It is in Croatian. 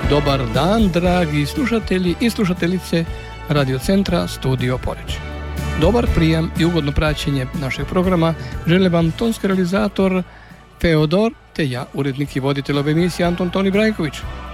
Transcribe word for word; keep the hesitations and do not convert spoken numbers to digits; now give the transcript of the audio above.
Dobar dan, dragi slušatelji i slušateljice Radio Centra Studio Poreč. Dobar prijam i ugodno praćenje našeg programa žele vam tonski realizator Feodor, te ja, urednik i voditelj ove emisije Anton Toni Brajković.